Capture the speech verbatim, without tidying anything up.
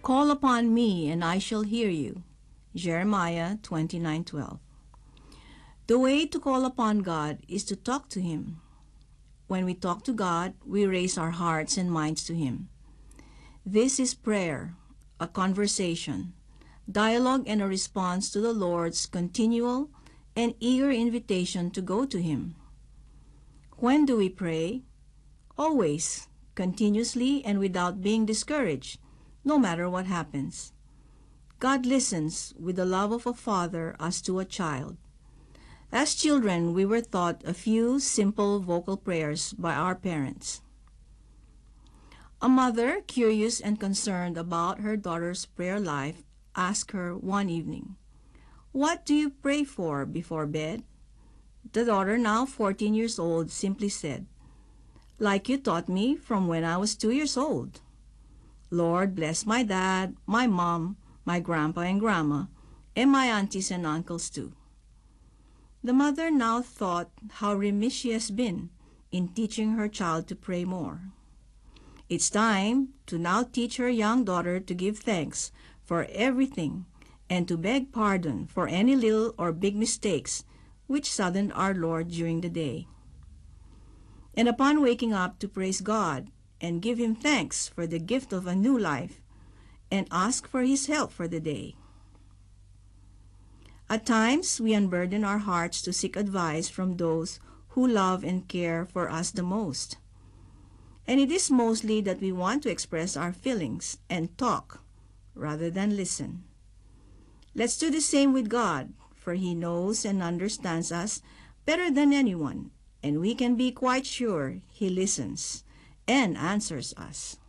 Call upon me, and I shall hear you. Jeremiah twenty-nine twelve. The way to call upon God is to talk to Him. When we talk to God, we raise our hearts and minds to Him. This is prayer, a conversation, dialogue, and a response to the Lord's continual and eager invitation to go to Him. When do we pray? Always, continuously, and without being discouraged, no matter what happens. God listens with the love of a father as to a child. As children, we were taught a few simple vocal prayers by our parents. A mother, curious and concerned about her daughter's prayer life, asked her one evening, "What do you pray for before bed?" The daughter, now fourteen years old, simply said, "Like you taught me from when I was two years old. Lord, bless my dad, my mom, my grandpa and grandma, and my aunties and uncles too." The mother now thought how remiss she has been in teaching her child to pray more. It's time to now teach her young daughter to give thanks for everything and to beg pardon for any little or big mistakes which saddened our Lord during the day. And upon waking up, to praise God and give Him thanks for the gift of a new life and ask for His help for the day. At times, we unburden our hearts to seek advice from those who love and care for us the most. And it is mostly that we want to express our feelings and talk rather than listen. Let's do the same with God, for He knows and understands us better than anyone, and we can be quite sure He listens and answers us.